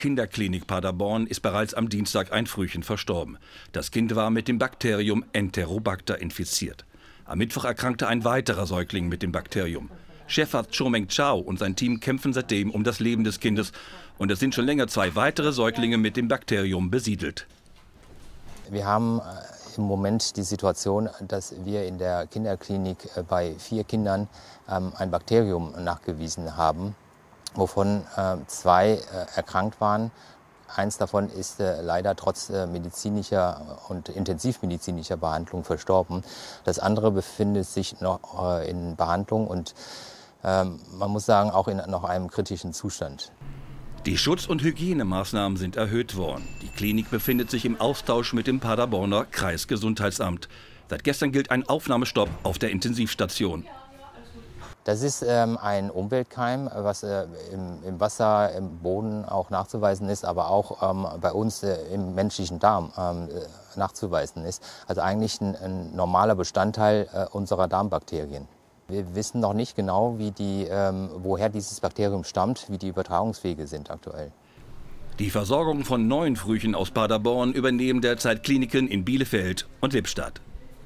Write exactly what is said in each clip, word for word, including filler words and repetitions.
Kinderklinik Paderborn ist bereits am Dienstag ein Frühchen verstorben. Das Kind war mit dem Bakterium Enterobacter infiziert. Am Mittwoch erkrankte ein weiterer Säugling mit dem Bakterium. Chefarzt Chomeng Chao und sein Team kämpfen seitdem um das Leben des Kindes. Und es sind schon länger zwei weitere Säuglinge mit dem Bakterium besiedelt. Wir haben im Moment die Situation, dass wir in der Kinderklinik bei vier Kindern ein Bakterium nachgewiesen haben, wovon zwei erkrankt waren. Eins davon ist leider trotz medizinischer und intensivmedizinischer Behandlung verstorben. Das andere befindet sich noch in Behandlung und man muss sagen, auch in noch einem kritischen Zustand. Die Schutz- und Hygienemaßnahmen sind erhöht worden. Die Klinik befindet sich im Austausch mit dem Paderborner Kreisgesundheitsamt. Seit gestern gilt ein Aufnahmestopp auf der Intensivstation. Das ist ähm, ein Umweltkeim, was äh, im, im Wasser, im Boden auch nachzuweisen ist, aber auch ähm, bei uns äh, im menschlichen Darm ähm, nachzuweisen ist. Also eigentlich ein, ein normaler Bestandteil äh, unserer Darmbakterien. Wir wissen noch nicht genau, wie die, ähm, woher dieses Bakterium stammt, wie die Übertragungswege sind aktuell. Die Versorgung von neuen Frühchen aus Paderborn übernehmen derzeit Kliniken in Bielefeld und Lippstadt.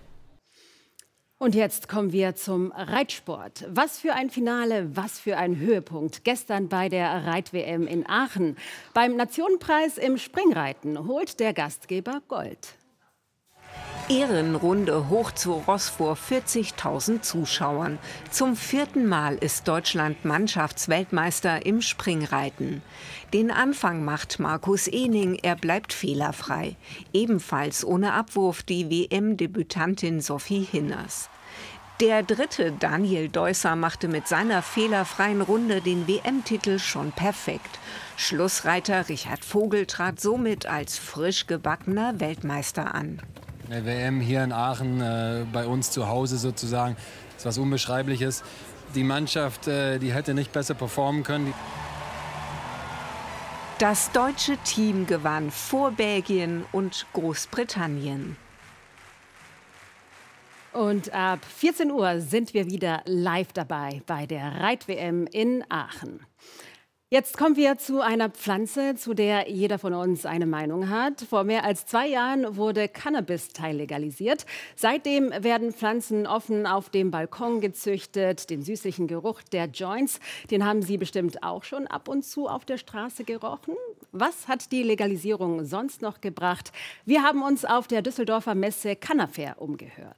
Und jetzt kommen wir zum Reitsport. Was für ein Finale, was für ein Höhepunkt. Gestern bei der Reit-W M in Aachen. Beim Nationenpreis im Springreiten holt der Gastgeber Gold. Ehrenrunde hoch zu Ross vor vierzigtausend Zuschauern. Zum vierten Mal ist Deutschland Mannschaftsweltmeister im Springreiten. Den Anfang macht Markus Ehning, er bleibt fehlerfrei. Ebenfalls ohne Abwurf die W M-Debütantin Sophie Hinners. Der dritte, Daniel Deusser, machte mit seiner fehlerfreien Runde den W M-Titel schon perfekt. Schlussreiter Richard Vogel trat somit als frisch gebackener Weltmeister an. Eine W M hier in Aachen, äh, bei uns zu Hause sozusagen, ist was Unbeschreibliches. Die Mannschaft, äh, die hätte nicht besser performen können. Das deutsche Team gewann vor Belgien und Großbritannien. Und ab vierzehn Uhr sind wir wieder live dabei bei der Reit-W M in Aachen. Jetzt kommen wir zu einer Pflanze, zu der jeder von uns eine Meinung hat. Vor mehr als zwei Jahren wurde Cannabis teillegalisiert. Seitdem werden Pflanzen offen auf dem Balkon gezüchtet. Den süßlichen Geruch der Joints, den haben Sie bestimmt auch schon ab und zu auf der Straße gerochen. Was hat die Legalisierung sonst noch gebracht? Wir haben uns auf der Düsseldorfer Messe Cannafair umgehört.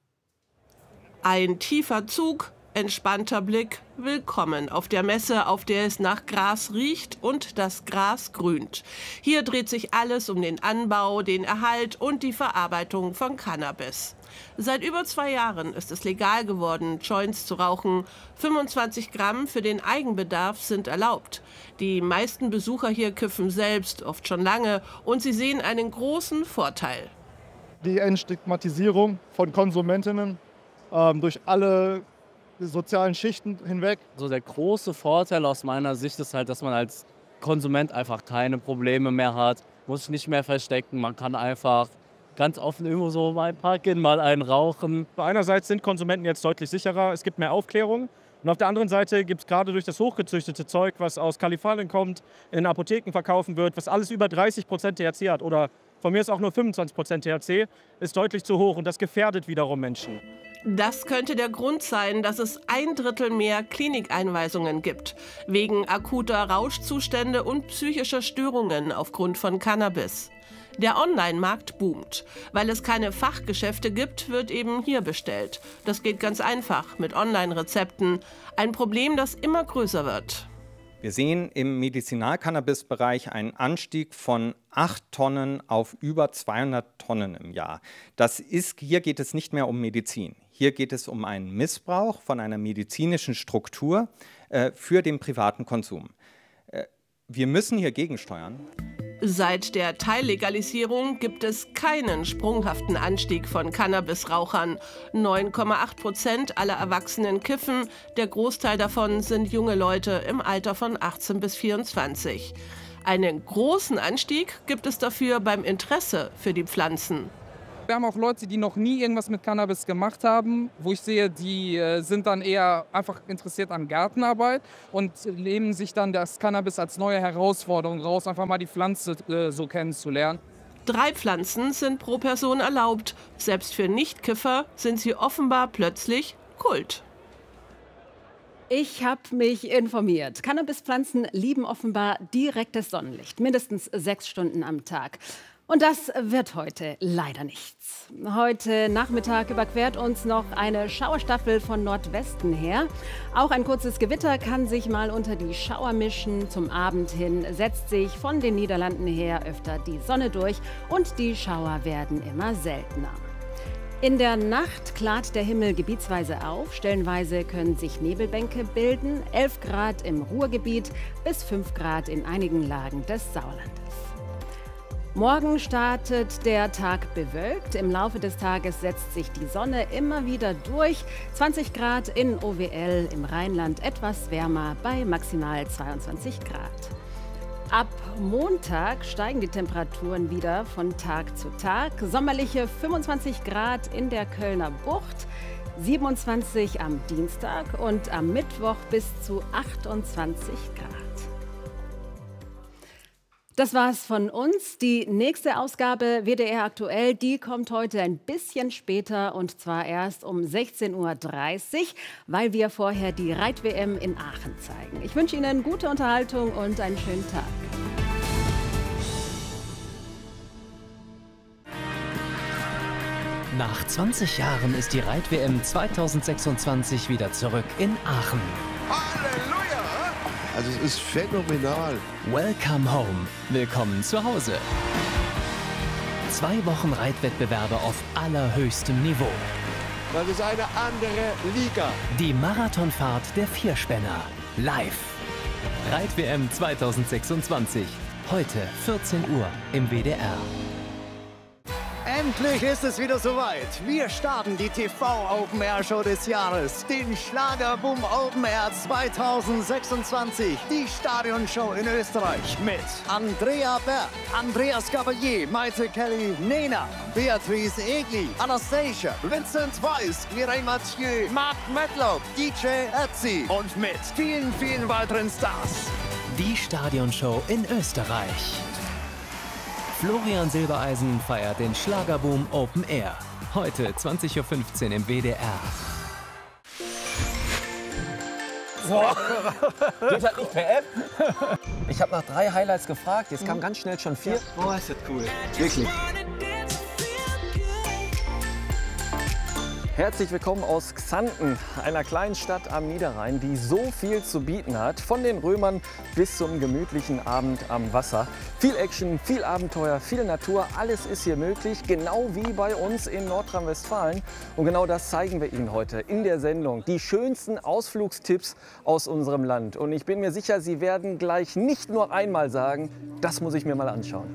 Ein tiefer Zug, entspannter Blick, willkommen auf der Messe, auf der es nach Gras riecht und das Gras grünt. Hier dreht sich alles um den Anbau, den Erhalt und die Verarbeitung von Cannabis. Seit über zwei Jahren ist es legal geworden, Joints zu rauchen. fünfundzwanzig Gramm für den Eigenbedarf sind erlaubt. Die meisten Besucher hier kiffen selbst, oft schon lange, und sie sehen einen großen Vorteil. Die Entstigmatisierung von Konsumentinnen ähm, durch alle sozialen Schichten hinweg. So der große Vorteil aus meiner Sicht ist halt, dass man als Konsument einfach keine Probleme mehr hat, muss sich nicht mehr verstecken, man kann einfach ganz offen irgendwo so mal parken, mal einen rauchen. Einerseits sind Konsumenten jetzt deutlich sicherer, es gibt mehr Aufklärung. Und auf der anderen Seite gibt es gerade durch das hochgezüchtete Zeug, was aus Kalifornien kommt, in Apotheken verkaufen wird, was alles über dreißig Prozent T H C hat oder von mir ist auch nur fünfundzwanzig Prozent T H C, ist deutlich zu hoch und das gefährdet wiederum Menschen. Das könnte der Grund sein, dass es ein Drittel mehr Klinikeinweisungen gibt, wegen akuter Rauschzustände und psychischer Störungen aufgrund von Cannabis. Der Online-Markt boomt. Weil es keine Fachgeschäfte gibt, wird eben hier bestellt. Das geht ganz einfach mit Online-Rezepten. Ein Problem, das immer größer wird. Wir sehen im Medizinalcannabis-Bereich einen Anstieg von acht Tonnen auf über zweihundert Tonnen im Jahr. Das ist, hier geht es nicht mehr um Medizin. Hier geht es um einen Missbrauch von einer medizinischen Struktur äh, für den privaten Konsum. Äh, wir müssen hier gegensteuern. Seit der Teillegalisierung gibt es keinen sprunghaften Anstieg von Cannabisrauchern. neun Komma acht Prozent aller Erwachsenen kiffen. Der Großteil davon sind junge Leute im Alter von achtzehn bis vierundzwanzig. Einen großen Anstieg gibt es dafür beim Interesse für die Pflanzen. Wir haben auch Leute, die noch nie irgendwas mit Cannabis gemacht haben, wo ich sehe, die äh, sind dann eher einfach interessiert an Gartenarbeit und nehmen sich dann das Cannabis als neue Herausforderung raus, einfach mal die Pflanze äh, so kennenzulernen. Drei Pflanzen sind pro Person erlaubt. Selbst für Nichtkiffer sind sie offenbar plötzlich Kult. Ich habe mich informiert. Cannabispflanzen lieben offenbar direktes Sonnenlicht, mindestens sechs Stunden am Tag. Und das wird heute leider nichts. Heute Nachmittag überquert uns noch eine Schauerstaffel von Nordwesten her. Auch ein kurzes Gewitter kann sich mal unter die Schauer mischen. Zum Abend hin setzt sich von den Niederlanden her öfter die Sonne durch und die Schauer werden immer seltener. In der Nacht klart der Himmel gebietsweise auf. Stellenweise können sich Nebelbänke bilden. elf Grad im Ruhrgebiet bis fünf Grad in einigen Lagen des Sauerlandes. Morgen startet der Tag bewölkt. Im Laufe des Tages setzt sich die Sonne immer wieder durch. zwanzig Grad in O W L, im Rheinland etwas wärmer bei maximal zweiundzwanzig Grad. Ab Montag steigen die Temperaturen wieder von Tag zu Tag. Sommerliche fünfundzwanzig Grad in der Kölner Bucht, siebenundzwanzig am Dienstag und am Mittwoch bis zu achtundzwanzig Grad. Das war's von uns. Die nächste Ausgabe W D R aktuell, die kommt heute ein bisschen später und zwar erst um sechzehn Uhr dreißig, weil wir vorher die Reit-W M in Aachen zeigen. Ich wünsche Ihnen gute Unterhaltung und einen schönen Tag. Nach zwanzig Jahren ist die Reit-W M zweitausendsechsundzwanzig wieder zurück in Aachen. Halleluja! Also es ist phänomenal. Welcome home. Willkommen zu Hause. Zwei Wochen Reitwettbewerbe auf allerhöchstem Niveau. Das ist eine andere Liga. Die Marathonfahrt der Vierspänner. Live. Reit-W M zweitausendsechsundzwanzig. Heute vierzehn Uhr im W D R. Endlich ist es wieder soweit. Wir starten die T V-Open-Air-Show des Jahres, den Schlagerboom Open Air zweitausendsechsundzwanzig, die Stadionshow in Österreich mit Andrea Berg, Andreas Gabalier, Maite Kelly, Nena, Beatrice Egli, Anastasia, Vincent Weiss, Mireille Mathieu, Mark Medlock, D J Ötzi und mit vielen, vielen weiteren Stars. Die Stadionshow in Österreich. Florian Silbereisen feiert den Schlagerboom Open Air. Heute zwanzig Uhr fünfzehn im W D R. So. Geht halt nicht per App. Ich habe nach drei Highlights gefragt, jetzt kamen ganz schnell schon vier. Oh, ist das cool. Wirklich. Herzlich willkommen aus Xanten, einer kleinen Stadt am Niederrhein, die so viel zu bieten hat. Von den Römern bis zum gemütlichen Abend am Wasser. Viel Action, viel Abenteuer, viel Natur, alles ist hier möglich, genau wie bei uns in Nordrhein-Westfalen. Und genau das zeigen wir Ihnen heute in der Sendung. Die schönsten Ausflugstipps aus unserem Land. Und ich bin mir sicher, Sie werden gleich nicht nur einmal sagen, das muss ich mir mal anschauen.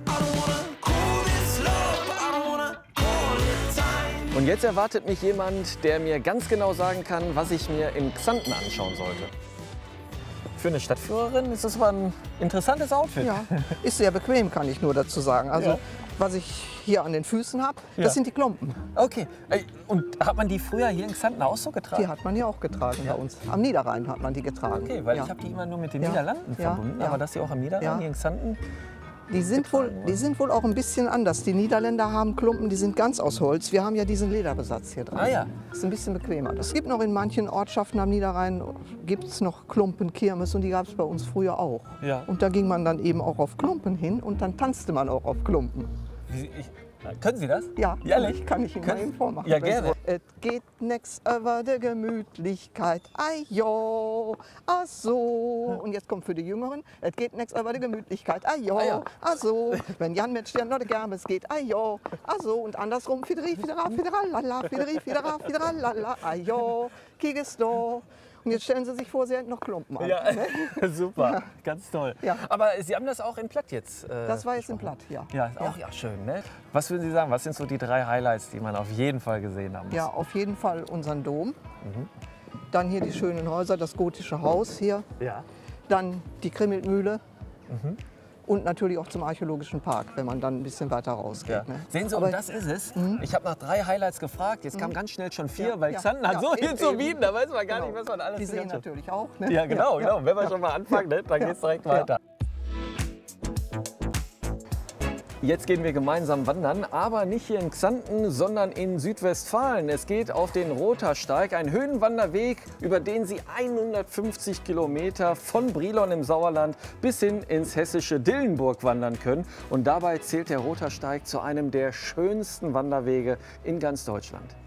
Und jetzt erwartet mich jemand, der mir ganz genau sagen kann, was ich mir in Xanten anschauen sollte. Für eine Stadtführerin ist das aber ein interessantes Outfit. Ja, ist sehr bequem, kann ich nur dazu sagen. Also, ja. Was ich hier an den Füßen habe, das ja. sind die Klumpen. Okay. Und hat man die früher hier in Xanten auch so getragen? Die hat man ja auch getragen ja. bei uns. Am Niederrhein hat man die getragen. Okay, weil ja. ich habe die immer nur mit den ja. Niederlanden ja. verbunden. Ja. Aber dass sie auch am Niederrhein ja. hier in Xanten... Die sind, wohl, die sind wohl auch ein bisschen anders. Die Niederländer haben Klumpen, die sind ganz aus Holz. Wir haben ja diesen Lederbesatz hier dran. Ah, ja. Das ist ein bisschen bequemer. Es gibt noch in manchen Ortschaften am Niederrhein gibt es noch Klumpenkirmes und die gab es bei uns früher auch. Ja. Und da ging man dann eben auch auf Klumpen hin und dann tanzte man auch auf Klumpen. Ich, können Sie das? Ja, ehrlich? Kann ich Ihnen mal eben vormachen. Ja, gerne. Es geht nix über die Gemütlichkeit, ai jo, ah so. Und jetzt kommt für die Jüngeren, es geht nix über die Gemütlichkeit, ai jo, ah so. Wenn Jan mit Stern oder Germes geht, ai jo, ah so. Und andersrum, fideri, fidera, fideralala, fideri, fidera, fideralala, ai jo, kiges do. Und jetzt stellen Sie sich vor, Sie hätten noch Klumpen an. Ja, ne? Super, ja. Ganz toll. Ja. Aber Sie haben das auch in Platt jetzt äh, Das war jetzt in Platt, ja. Ja, ist auch ja. Ja, schön. Ne? Was würden Sie sagen, was sind so die drei Highlights, die man auf jeden Fall gesehen haben muss? Ja, auf jeden Fall unseren Dom. Mhm. Dann hier die schönen Häuser, das gotische Haus hier. Ja. Dann die Krimmelmühle. Mhm. Und natürlich auch zum Archäologischen Park, wenn man dann ein bisschen weiter rausgeht. Ja. Ne? Sehen Sie, Aber und das ist es. Mhm. Ich habe nach drei Highlights gefragt, jetzt kamen Mhm. ganz schnell schon vier, Ja, weil ja, Xanten hat ja, so viel eben, zu eben. bieten, da weiß man gar Genau. nicht, was man alles Die sehen sehen kann. natürlich auch. Ne? Ja, genau, Ja, genau. Wenn wir ja. schon mal anfangen, ne, dann Ja. geht es direkt Ja. weiter. Jetzt gehen wir gemeinsam wandern, aber nicht hier in Xanten, sondern in Südwestfalen. Es geht auf den Rothersteig, ein Höhenwanderweg, über den Sie hundertfünfzig Kilometer von Brilon im Sauerland bis hin ins hessische Dillenburg wandern können. Und dabei zählt der Rothersteig zu einem der schönsten Wanderwege in ganz Deutschland.